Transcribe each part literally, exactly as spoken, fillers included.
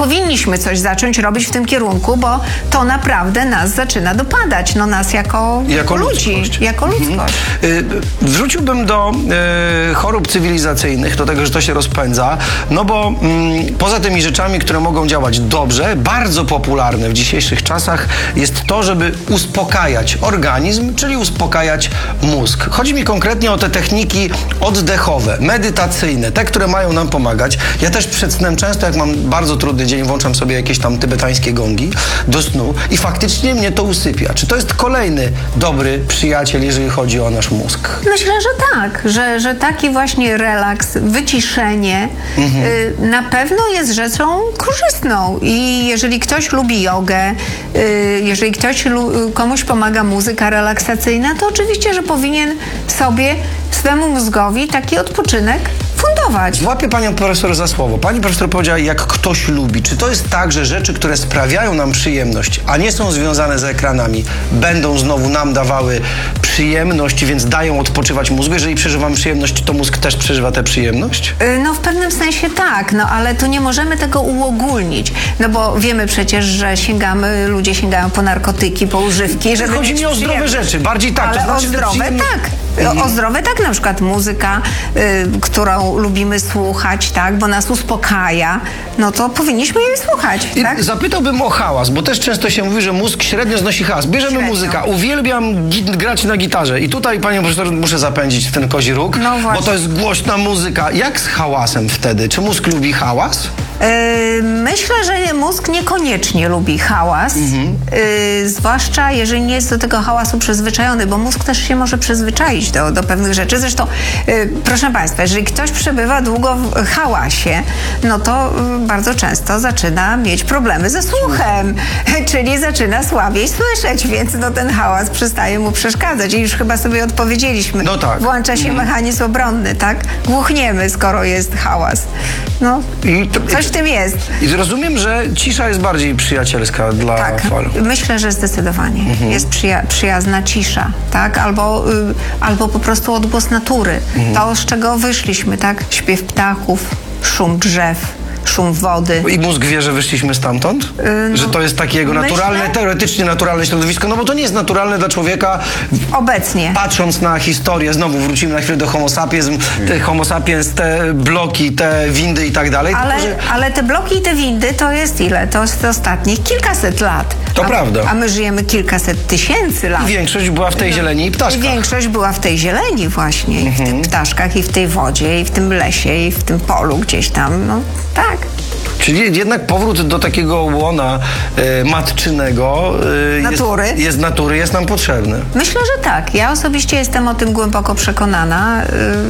powinniśmy coś zacząć robić w tym kierunku, bo to naprawdę nas zaczyna dopadać. No nas jako, jako ludzi, ludzkość. jako ludzkość. Mhm. Wrzuciłbym do y, chorób cywilizacyjnych, do tego, że to się rozpędza, no bo y, poza tymi rzeczami, które mogą działać dobrze, bardzo popularne w dzisiejszych czasach jest to, żeby uspokajać organizm, czyli uspokajać mózg. Chodzi mi konkretnie o te techniki oddechowe, medytacyjne, te, które mają nam pomagać. Ja też przed snem często, jak mam bardzo trudny dzień, włączam sobie jakieś tam tybetańskie gongi do snu i faktycznie mnie to usypia. Czy to jest kolejny dobry przyjaciel, jeżeli chodzi o nasz mózg? Myślę, że tak, że, że taki właśnie relaks, wyciszenie mhm. y, na pewno jest rzeczą korzystną i jeżeli ktoś lubi jogę, y, jeżeli ktoś komuś pomaga muzyka relaksacyjna, to oczywiście, że powinien sobie, swemu mózgowi taki odpoczynek fundować. Łapię panią profesor za słowo. Pani profesor powiedziała, jak ktoś lubi. Czy to jest tak, że rzeczy, które sprawiają nam przyjemność, a nie są związane z ekranami, będą znowu nam dawały przyjemność, więc dają odpoczywać mózgu? Jeżeli przeżywamy przyjemność, to mózg też przeżywa tę przyjemność? No w pewnym sensie tak, no ale tu nie możemy tego uogólnić, no bo wiemy przecież, że sięgamy, ludzie sięgają po narkotyki, po używki, żeby Chodzi mi o zdrowe rzeczy, bardziej tak. Ale to znaczy o zdrowe przyjemne... tak. Mhm. O zdrowe tak, na przykład muzyka, y, którą lubimy słuchać, tak, bo nas uspokaja, no to powinniśmy jej słuchać, I tak? Zapytałbym o hałas, bo też często się mówi, że mózg średnio znosi hałas. Bierzemy Średnio. muzyka, uwielbiam grać na gitarze i tutaj, panią profesor, muszę zapędzić w ten kozi róg, no bo to jest głośna muzyka. Jak z hałasem wtedy? Czy mózg lubi hałas? Yy, myślę, że mózg niekoniecznie lubi hałas, mhm. yy, zwłaszcza jeżeli nie jest do tego hałasu przyzwyczajony, bo mózg też się może przyzwyczaić do, do pewnych rzeczy. Zresztą, yy, proszę państwa, jeżeli ktoś przebywa długo w hałasie, no to yy, bardzo często zaczyna mieć problemy ze słuchem, czyli zaczyna słabiej słyszeć, więc no, ten hałas przestaje mu przeszkadzać. I już chyba sobie odpowiedzieliśmy. No tak. Włącza się mhm. mechanizm obronny, tak? Głuchniemy, skoro jest hałas. No, I to, coś w tym jest. I rozumiem, że cisza jest bardziej przyjacielska dla tak, fal. Myślę, że zdecydowanie. Mhm. Jest przyja przyjazna cisza, tak? Albo, y, albo po prostu odgłos natury. Mhm. To, z czego wyszliśmy, tak? Śpiew ptaków, szum drzew, szum wody. I mózg wie, że wyszliśmy stamtąd? Yy, no, że to jest takie jego naturalne, myślę, teoretycznie naturalne środowisko, no bo to nie jest naturalne dla człowieka. Obecnie. Patrząc na historię, znowu wrócimy na chwilę do homo sapiens, te homo sapiens, te bloki, te windy i tak dalej. Ale, tylko, że... ale te bloki i te windy to jest ile? To jest ostatnich kilkaset lat. To a, prawda. A my żyjemy kilkaset tysięcy lat. I większość była w tej no, zieleni i ptaszkach. I większość była w tej zieleni właśnie, mhm. i w tych ptaszkach, i w tej wodzie, i w tym lesie, i w tym polu gdzieś tam, no tak. Czyli jednak powrót do takiego łona y, matczynego y, natury. Jest, jest natury, jest nam potrzebny. Myślę, że tak. Ja osobiście jestem o tym głęboko przekonana.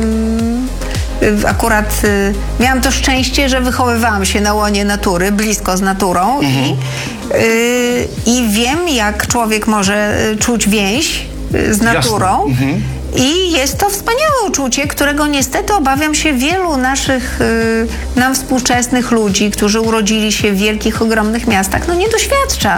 Yy, akurat yy, miałam to szczęście, że wychowywałam się na łonie natury, blisko z naturą mhm. i, yy, i wiem, jak człowiek może czuć więź z naturą. Mhm. I jest to wspaniałe uczucie, którego niestety obawiam się wielu naszych, y, nam współczesnych ludzi, którzy urodzili się w wielkich, ogromnych miastach, no nie doświadcza.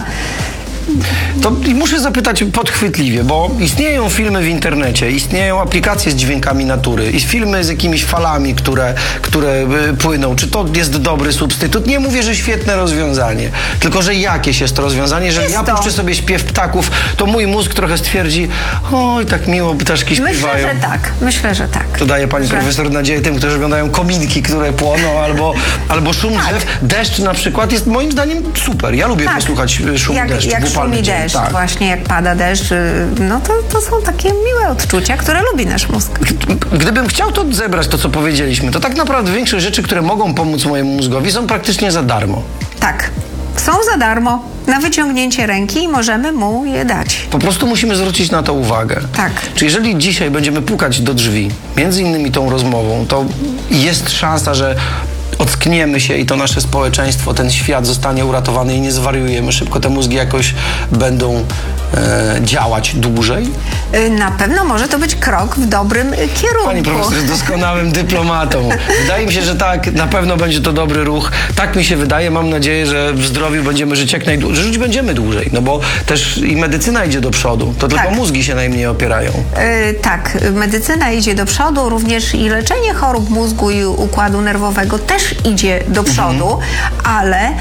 To i muszę zapytać podchwytliwie, bo istnieją filmy w internecie, istnieją aplikacje z dźwiękami natury i filmy z jakimiś falami, które, które y, płyną. Czy to jest dobry substytut? Nie mówię, że świetne rozwiązanie, tylko że jakieś jest to rozwiązanie. Jeżeli jest ja to. puszczę sobie śpiew ptaków, to mój mózg trochę stwierdzi, oj, tak miło ptaszki śpiewają. Myślę, że tak. Myślę, że tak. To daje pani że... profesor nadzieję tym, którzy oglądają kominki, które płoną, albo, albo szum tak. drzew. Deszcz na przykład jest moim zdaniem super. Ja lubię tak. posłuchać szumu jak, deszczu. Jak szumi deszcz, tak. właśnie jak pada deszcz, no to, to są takie miłe odczucia, które lubi nasz mózg. Gdybym chciał to zebrać, to co powiedzieliśmy, to tak naprawdę większość rzeczy, które mogą pomóc mojemu mózgowi, są praktycznie za darmo. Tak. Są za darmo, na wyciągnięcie ręki i możemy mu je dać. Po prostu musimy zwrócić na to uwagę. Tak. Czy jeżeli dzisiaj będziemy pukać do drzwi, między innymi tą rozmową, to jest szansa, że ockniemy się i to nasze społeczeństwo, ten świat zostanie uratowany i nie zwariujemy szybko, te mózgi jakoś będą e, działać dłużej? Na pewno może to być krok w dobrym kierunku. Pani profesor jest doskonałym dyplomatą. Wydaje mi się, że tak, na pewno będzie to dobry ruch. Tak mi się wydaje. Mam nadzieję, że w zdrowiu będziemy żyć jak najdłużej. Żyć będziemy dłużej, no bo też i medycyna idzie do przodu. To tylko tak. mózgi się najmniej opierają. Yy, tak, medycyna idzie do przodu, również i leczenie chorób mózgu i układu nerwowego też idzie do przodu, mhm. ale